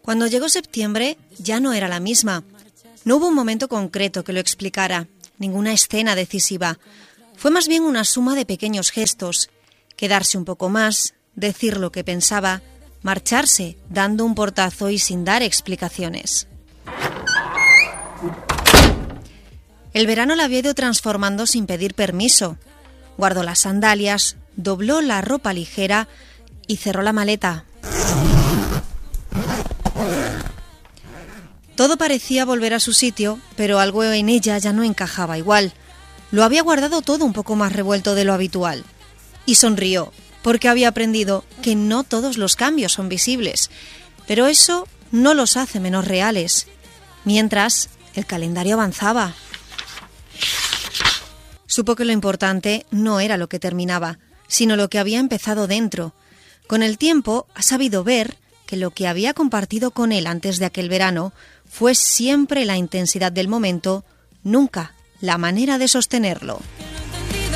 Cuando llegó septiembre ya no era la misma. No hubo un momento concreto que lo explicara, ninguna escena decisiva. Fue más bien una suma de pequeños gestos. Quedarse un poco más, decir lo que pensaba, marcharse dando un portazo y sin dar explicaciones. El verano la había ido transformando sin pedir permiso. Guardó las sandalias, dobló la ropa ligera y cerró la maleta. Todo parecía volver a su sitio, pero algo en ella ya no encajaba igual. Lo había guardado todo un poco más revuelto de lo habitual. Y sonrió, porque había aprendido que no todos los cambios son visibles, pero eso no los hace menos reales. Mientras, el calendario avanzaba. Supo que lo importante no era lo que terminaba, sino lo que había empezado dentro. Con el tiempo ha sabido ver que lo que había compartido con él antes de aquel verano fue siempre la intensidad del momento, nunca la manera de sostenerlo.